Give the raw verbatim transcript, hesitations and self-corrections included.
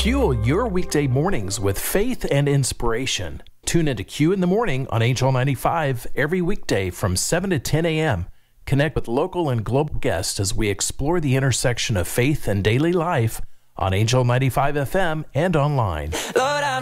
Fuel your weekday mornings with faith and inspiration. Tune into Q in the Morning on Angel ninety-five every weekday from seven to ten a.m. Connect with local and global guests as we explore the intersection of faith and daily life on Angel ninety-five F M and online. Lord,